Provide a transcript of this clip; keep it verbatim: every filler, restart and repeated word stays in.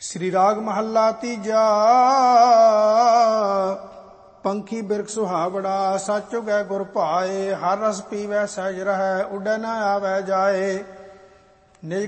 श्री राग महला तीजा। पंखी बिरख सुहावड़ा सच उगै गुर भाए। हर रस पीवै सहज रहै उडै न आवै जाए। निज